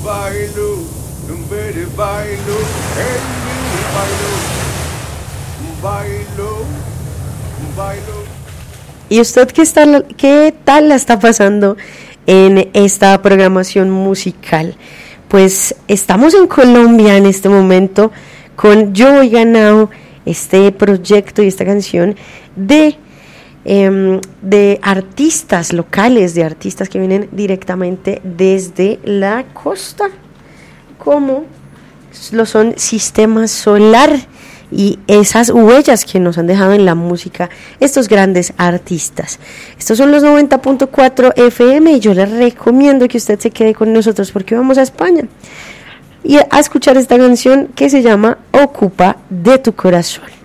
bailo, bailo, bailo, bailo, bailo. ¿Y usted qué tal la está pasando en esta programación musical? Pues estamos en Colombia en este momento con Yo Voy Ganado, este proyecto y esta canción de artistas locales, de artistas que vienen directamente desde la costa, como lo son Sistema Solar, y esas huellas que nos han dejado en la música estos grandes artistas. Estos son los 90.4 FM y yo les recomiendo que usted se quede con nosotros porque vamos a España y a escuchar esta canción que se llama Ocupa de tu corazón.